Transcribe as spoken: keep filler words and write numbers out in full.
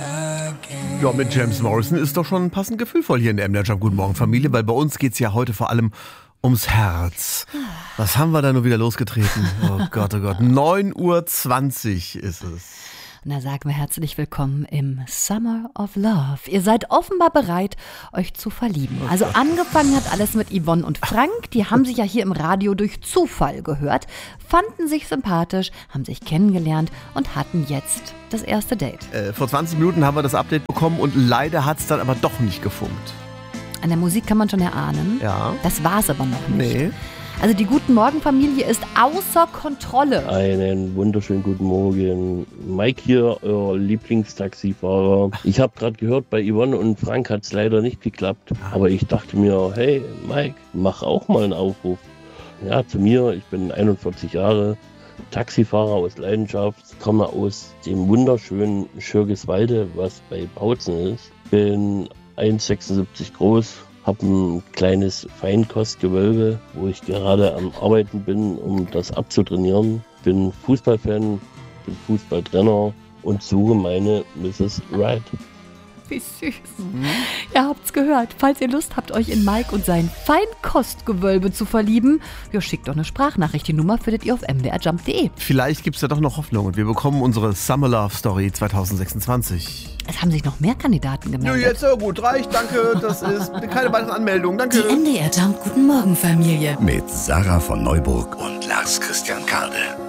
Ja, mit James Morrison ist doch schon passend gefühlvoll hier in der M D R Jump. Guten Morgen, Familie, weil bei uns geht's ja heute vor allem ums Herz. Was haben wir da nur wieder losgetreten? Oh Gott, oh Gott. neun Uhr zwanzig ist es. Na, sagen wir herzlich willkommen im Summer of Love. Ihr seid offenbar bereit, euch zu verlieben. Oh also Gott. Angefangen hat alles mit Yvonne und Frank. Die haben sich ja hier im Radio durch Zufall gehört, fanden sich sympathisch, haben sich kennengelernt und hatten jetzt das erste Date. Äh, vor zwanzig Minuten haben wir das Update bekommen und leider hat's dann aber doch nicht gefunkt. An der Musik kann man schon erahnen. Ja. Das war's aber noch nicht. Nee. Also die Guten Morgen-Familie ist außer Kontrolle. Einen wunderschönen guten Morgen. Mike hier, euer Lieblingstaxifahrer. Ich habe gerade gehört, bei Yvonne und Frank hat es leider nicht geklappt. Aber ich dachte mir, hey Mike, mach auch mal einen Aufruf. Ja, zu mir, ich bin einundvierzig Jahre, Taxifahrer aus Leidenschaft, komme aus dem wunderschönen Schürgiswalde, was bei Bautzen ist. Bin eins Komma sechsundsiebzig groß. Habe ein kleines Feinkostgewölbe, wo ich gerade am Arbeiten bin, um das abzutrainieren. Bin Fußballfan, bin Fußballtrainer und suche meine Misses Right. Wie süß. Mhm. Ihr habt's gehört. Falls ihr Lust habt, euch in Mike und sein Feinkostgewölbe zu verlieben, ja, schickt doch eine Sprachnachricht. Die Nummer findet ihr auf m d r jump punkt d e. Vielleicht gibt's ja doch noch Hoffnung und wir bekommen unsere Summer Love Story zwanzig sechsundzwanzig. Es haben sich noch mehr Kandidaten Nö, gemeldet. jetzt ja gut, reicht, danke. Das ist keine weiteren Anmeldungen, danke. Die M D R Jump Guten Morgen Familie. Mit Sarah von Neuburg und Lars Christian Kade.